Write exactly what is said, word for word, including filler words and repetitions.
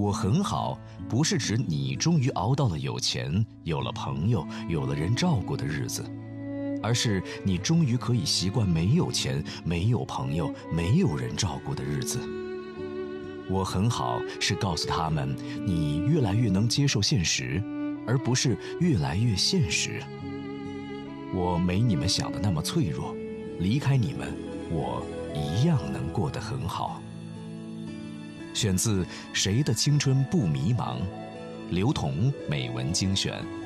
我很好，不是指你终于熬到了有钱，有了朋友，有了人照顾的日子，而是你终于可以习惯没有钱、没有朋友、没有人照顾的日子。我很好，是告诉他们，你越来越能接受现实，而不是越来越现实。我没你们想的那么脆弱，离开你们，我一样能过得很好。选自《谁的青春不迷茫》，刘同美文精选。